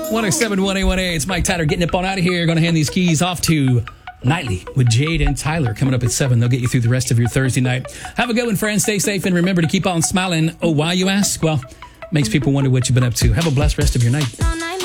107-1A1A. It's Mike Tyler getting up on out of here. Going to hand these keys off to Nightly with Jade and Tyler coming up at 7. They'll get you through the rest of your Thursday night. Have a good one, friends. Stay safe and remember to keep on smiling. Oh, why, you ask? Well, makes people wonder what you've been up to. Have a blessed rest of your night.